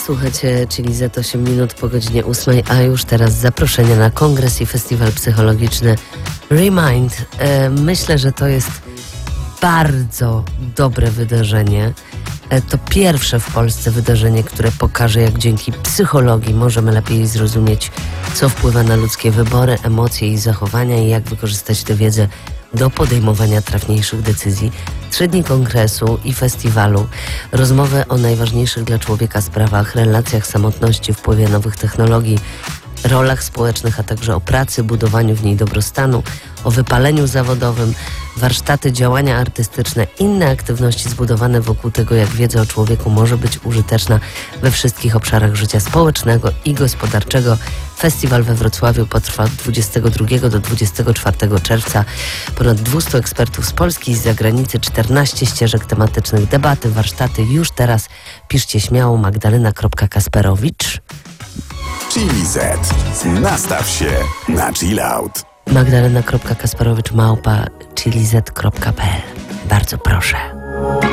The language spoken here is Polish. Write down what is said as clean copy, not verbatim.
Słuchajcie, czyli za 8 minut po godzinie 8, a już teraz zaproszenie na kongres i festiwal psychologiczny Remind. Myślę, że to jest bardzo dobre wydarzenie. To pierwsze w Polsce wydarzenie, które pokaże, jak dzięki psychologii możemy lepiej zrozumieć, co wpływa na ludzkie wybory, emocje i zachowania i jak wykorzystać tę wiedzę do podejmowania trafniejszych decyzji. 3 dni kongresu i festiwalu, rozmowy o najważniejszych dla człowieka sprawach, relacjach, samotności, wpływie nowych technologii, rolach społecznych, a także o pracy, budowaniu w niej dobrostanu, o wypaleniu zawodowym, warsztaty, działania artystyczne, inne aktywności zbudowane wokół tego, jak wiedza o człowieku może być użyteczna we wszystkich obszarach życia społecznego i gospodarczego. Festiwal we Wrocławiu potrwa od 22 do 24 czerwca. Ponad 200 ekspertów z Polski i z zagranicy, 14 ścieżek tematycznych, debaty, warsztaty. Już teraz piszcie śmiało Magdalena.Kasperowicz. Chili Z. Nastaw się na chill out. Magdalena.Kasperowicz @chiliz.pl. Bardzo proszę.